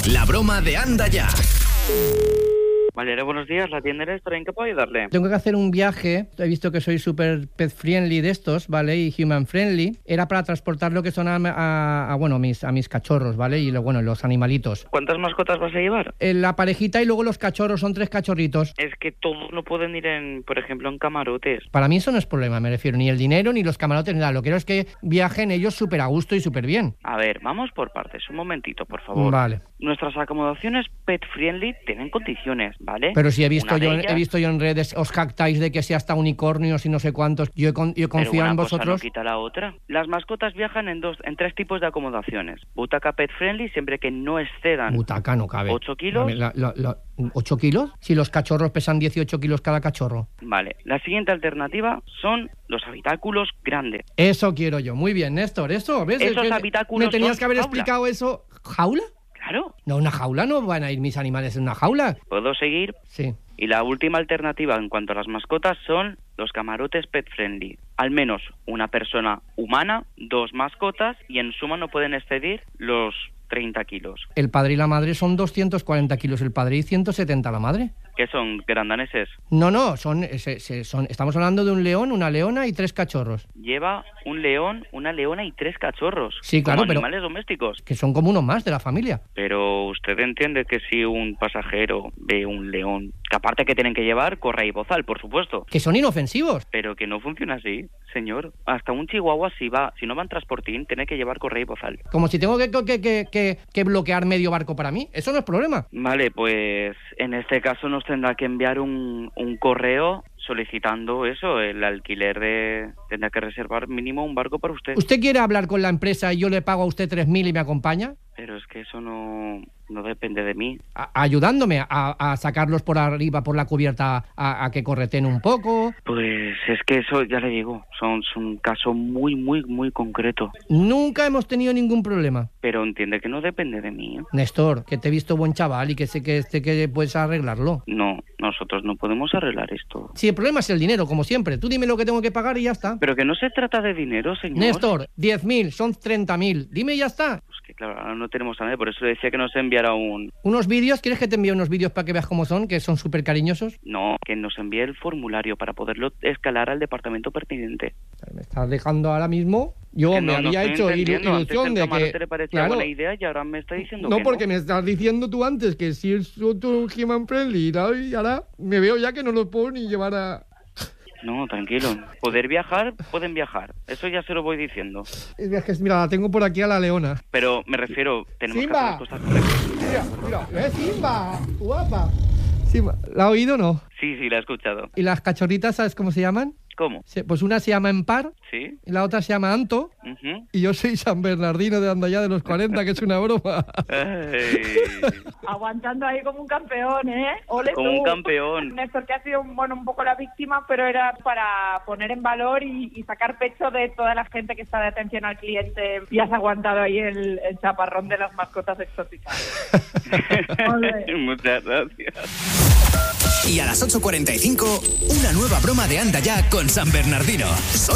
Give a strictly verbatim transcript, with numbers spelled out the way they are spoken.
La broma de Anda Ya. Valeria, buenos días, la tienda Néstor, ¿en qué puedo ayudarle? Tengo que hacer un viaje, he visto que soy súper pet friendly de estos, ¿vale? Y human friendly. Era para transportar lo que son a, a, a bueno, mis, a mis cachorros, ¿vale? Y lo, bueno, los animalitos. ¿Cuántas mascotas vas a llevar? En la parejita y luego los cachorros, son tres cachorritos. Es que todos no pueden ir, en, por ejemplo, en camarotes. Para mí eso no es problema, me refiero, ni el dinero, ni los camarotes, ni nada. Lo que quiero es que viajen ellos súper a gusto y súper bien. A ver, vamos por partes, un momentito, por favor. Vale. Nuestras acomodaciones pet friendly tienen condiciones, ¿vale? Pero si he visto, yo, ellas... he visto yo en redes, os jactáis de que si hasta unicornios y no sé cuántos. Yo, con, yo confío Pero una en cosa vosotros. no quita la otra. Las mascotas viajan en dos, en tres tipos de acomodaciones. Butaca pet friendly, siempre que no excedan Butaca no cabe. ocho kilos. La, la, la, ¿ocho kilos? Si los cachorros pesan dieciocho kilos cada cachorro. Vale. La siguiente alternativa son los habitáculos grandes. Eso quiero yo. Muy bien, Néstor. Eso, ¿ves? Esos Es que habitáculos me tenías son que haber jaula. explicado eso. ¿Jaula? Claro. No, una jaula no van a ir mis animales en una jaula. ¿Puedo seguir? Sí. Y la última alternativa en cuanto a las mascotas son los camarotes pet friendly. Al menos una persona humana, dos mascotas y en suma no pueden exceder los treinta kilos. El padre y la madre son doscientos cuarenta kilos el padre y ciento setenta la madre. ¿Qué son? ¿Grandaneses? No, no, son, se, se, son, estamos hablando de un león, una leona y tres cachorros. Lleva un león, una leona y tres cachorros. Sí, claro, como pero animales domésticos. que son como uno más de la familia. Pero usted entiende que si un pasajero ve un león, que aparte que tienen que llevar, correa y bozal, por supuesto. Que son inofensivos. Pero que no funciona así, señor. Hasta un chihuahua, si va, si no va en transportín, tiene que llevar correa y bozal. Como si tengo que, que, que, que, que bloquear medio barco para mí. Eso no es problema. Vale, pues en este caso nos tendrá que enviar un, un correo solicitando eso, el alquiler de... Tendrá que reservar mínimo un barco para usted. ¿Usted quiere hablar con la empresa y yo le pago a usted tres mil y me acompaña? Pero es que eso no, no depende de mí. A, ayudándome a, a sacarlos por arriba, por la cubierta, a, a que correten un poco. Pues es que eso, ya le digo, son, son un caso muy, muy, muy concreto. Nunca hemos tenido ningún problema. Pero entiende que no depende de mí. Néstor, que te he visto buen chaval y que sé que, este, que puedes arreglarlo. No, nosotros no podemos arreglar esto. Sí, el problema es el dinero, como siempre. Tú dime lo que tengo que pagar y ya está. Pero que no se trata de dinero, señor. Néstor, diez mil, son treinta mil. Dime y ya está. Pues que claro, ahora no tenemos a nadie, por eso le decía que nos enviara un... ¿Unos vídeos? ¿Quieres que te envíe unos vídeos para que veas cómo son? Que son súper cariñosos. No, que nos envíe el formulario para poderlo escalar al departamento pertinente. Me estás dejando ahora mismo... Yo Que me no, no había estoy hecho entendiendo. ilusión Antes el de camarote que... le parecía Claro. buena idea y ahora me está diciendo No, que porque no. me estás diciendo tú antes que si es otro human friendly, ¿no? Y ahora me veo ya que no lo puedo ni llevar a... No, tranquilo. Poder viajar, pueden viajar. Eso ya se lo voy diciendo. Es que, mira, la tengo por aquí a la leona. Pero me refiero, tenemos ¡Simba! que hacer las cosas correctas. Mira, mira, ¡eh, Simba! ¡Guapa! Simba, ¿la ha oído o no? Sí, sí, la he escuchado. ¿Y las cachorritas, sabes cómo se llaman? ¿Cómo? Se- Pues una se llama Empar, ¿Sí? y la otra se llama Anto, Uh-huh. y yo soy San Bernardino de Andallá de los cuarenta, que es una broma. Ay, Aguantando ahí como un campeón, ¿eh? Ole como tú. un campeón. Néstor, que ha sido bueno, un poco la víctima, pero era para poner en valor y, y sacar pecho de toda la gente que está de atención al cliente y has aguantado ahí el, el chaparrón de las mascotas exóticas. Ole. Muchas gracias. Y a las ocho cuarenta y cinco, una nueva broma de Anda Ya con San Bernardino.